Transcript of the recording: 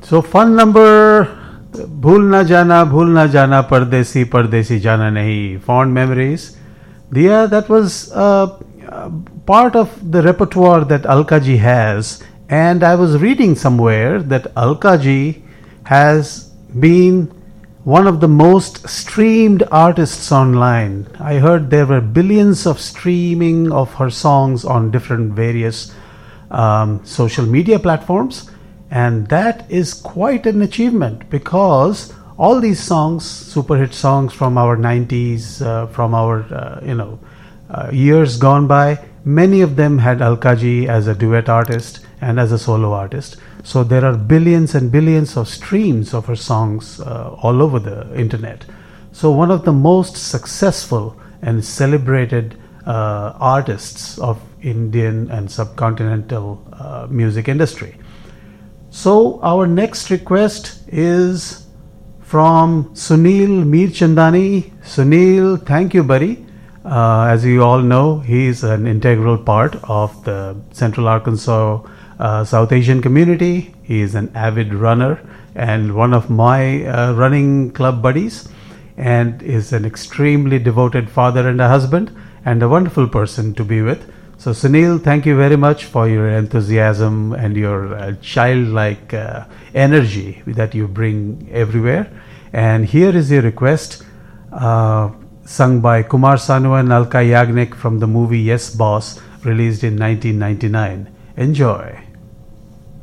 So fun number, भूल ना जाना परदेसी परदेसी जाना नहीं, fond memories. Yeah, that was part of the repertoire that Alka ji has, and I was reading somewhere that Alka ji has been one of the most streamed artists online. I heard there were billions of streaming of her songs on different various social media platforms, and that is quite an achievement because all these songs, super hit songs from our 90s, from our years gone by, many of them had Alka ji as a duet artist and as a solo artist. So there are billions and billions of streams of her songs all over the internet. So one of the most successful and celebrated artists of Indian and subcontinental music industry. So our next request is from Sunil Mirchandani. Sunil, thank you, buddy. As you all know, he is an integral part of the Central Arkansas South Asian community. He is an avid runner and one of my running club buddies, and is an extremely devoted father and a husband and a wonderful person to be with. So Sunil, thank you very much for your enthusiasm and your childlike energy that you bring everywhere. And here is your request, sung by Kumar Sanu and Alka Yagnik from the movie Yes Boss, released in 1999. Enjoy.